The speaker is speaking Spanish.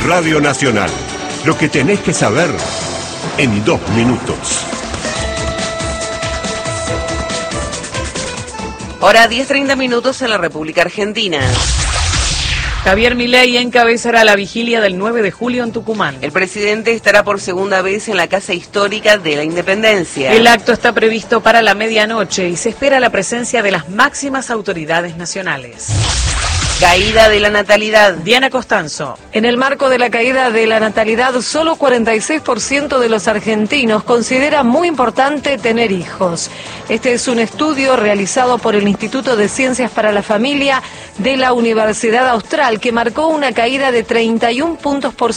Radio Nacional. Lo que tenés que saber en 2 minutos. Hora 10:30 en la República Argentina. Javier Milei encabezará la vigilia del 9 de julio en Tucumán. El presidente estará por segunda vez en la Casa Histórica de la Independencia. El acto está previsto para la medianoche y se espera la presencia de las máximas autoridades nacionales. Caída de la natalidad. Diana Costanzo. En el marco de la caída de la natalidad, solo 46% de los argentinos considera muy importante tener hijos. Este es un estudio realizado por el Instituto de Ciencias para la Familia de la Universidad Austral, que marcó una caída de 31 puntos porcentuales